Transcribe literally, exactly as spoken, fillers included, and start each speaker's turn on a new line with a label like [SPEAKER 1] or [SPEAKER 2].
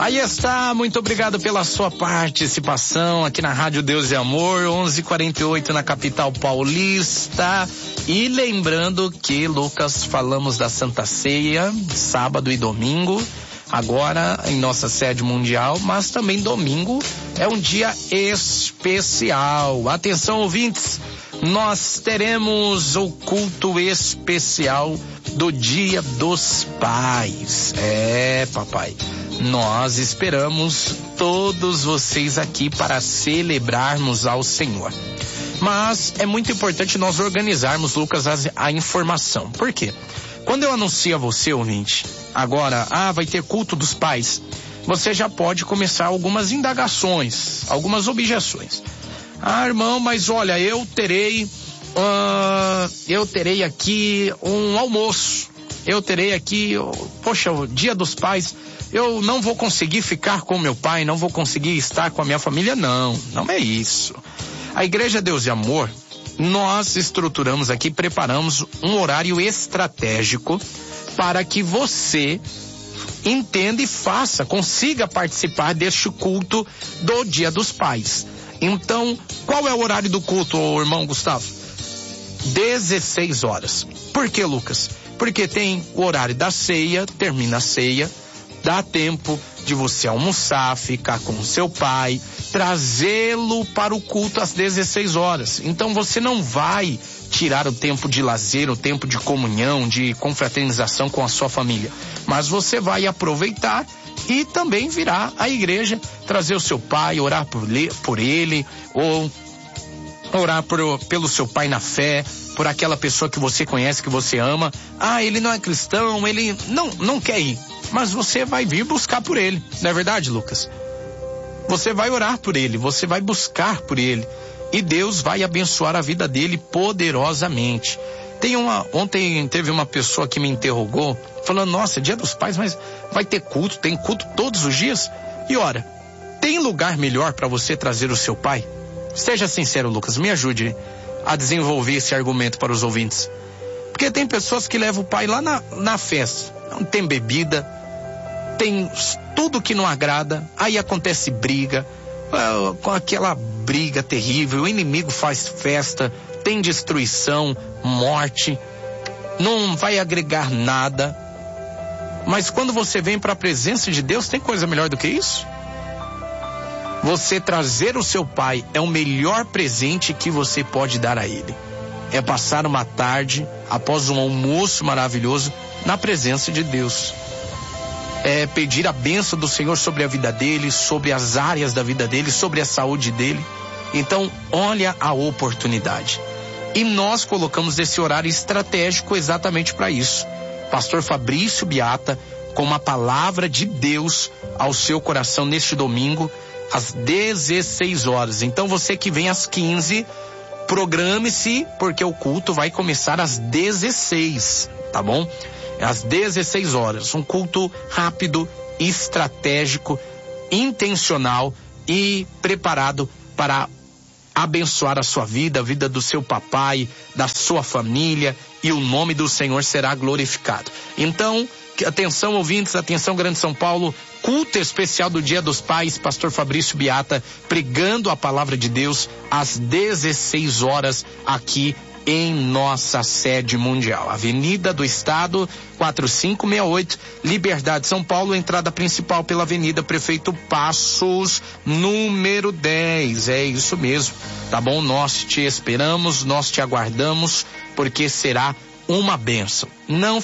[SPEAKER 1] Aí está, muito obrigado pela sua participação aqui na Rádio Deus e Amor, onze e quarenta e oito na capital paulista. E lembrando que, Lucas, falamos da Santa Ceia, sábado e domingo, agora em nossa sede mundial, mas também domingo é um dia especial. Atenção, ouvintes, nós teremos o culto especial do Dia dos Pais. É, papai, nós esperamos todos vocês aqui para celebrarmos ao Senhor. Mas é muito importante nós organizarmos, Lucas, a, a informação. Por quê? Quando eu anuncio a você, ouvinte, agora, ah, vai ter culto dos pais, você já pode começar algumas indagações, algumas objeções. Ah, irmão, mas olha, eu terei, uh, eu terei aqui um almoço, eu terei aqui, poxa, o Dia dos Pais, eu não vou conseguir ficar com meu pai, não vou conseguir estar com a minha família. Não, não é isso. A Igreja Deus e Amor, nós estruturamos aqui, preparamos um horário estratégico para que você entenda e faça, consiga participar deste culto do Dia dos Pais. Então, qual é o horário do culto, irmão Gustavo? dezesseis horas. Por que, Lucas? Porque tem o horário da ceia, termina a ceia, dá tempo de você almoçar, ficar com o seu pai, trazê-lo para o culto às dezesseis horas. Então você não vai tirar o tempo de lazer, o tempo de comunhão, de confraternização com a sua família, mas você vai aproveitar e também virá à igreja, trazer o seu pai, orar por, le, por ele, ou orar por, pelo seu pai na fé, por aquela pessoa que você conhece, que você ama. Ah, ele não é cristão, ele não, não quer ir, mas você vai vir buscar por ele, não é verdade, Lucas? Você vai orar por ele, você vai buscar por ele, e Deus vai abençoar a vida dele poderosamente. Tem uma, ontem teve uma pessoa que me interrogou, falando, nossa, Dia dos Pais, mas vai ter culto, tem culto todos os dias? E ora, tem lugar melhor para você trazer o seu pai? Seja sincero, Lucas, me ajude a desenvolver esse argumento para os ouvintes. Porque tem pessoas que levam o pai lá na, na festa, não tem bebida, tem tudo que não agrada, aí acontece briga, com aquela briga terrível, o inimigo faz festa, tem destruição, morte, não vai agregar nada. Mas quando você vem para a presença de Deus, tem coisa melhor do que isso? Você trazer o seu pai é o melhor presente que você pode dar a ele. É passar uma tarde, após um almoço maravilhoso, na presença de Deus. É pedir a bênção do Senhor sobre a vida dele, sobre as áreas da vida dele, sobre a saúde dele. Então, olha a oportunidade. E nós colocamos esse horário estratégico exatamente para isso. Pastor Fabrício Biata, com uma palavra de Deus ao seu coração neste domingo, às dezesseis horas. Então, você que vem às quinze, programe-se, porque o culto vai começar às dezesseis, tá bom? Às dezesseis horas, um culto rápido, estratégico, intencional e preparado para abençoar a sua vida, a vida do seu papai, da sua família, e o nome do Senhor será glorificado. Então, atenção, ouvintes, atenção, Grande São Paulo, culto especial do Dia dos Pais, Pastor Fabrício Biata, pregando a palavra de Deus às dezesseis horas aqui em nossa sede mundial. Avenida do Estado, quatro cinco seis oito, Liberdade, São Paulo, entrada principal pela Avenida Prefeito Passos, número dez. É isso mesmo, tá bom? Nós te esperamos, nós te aguardamos, porque será uma bênção. Não